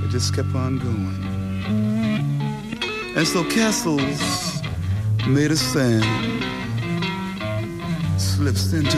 just kept on going. And so castles made of sand slips into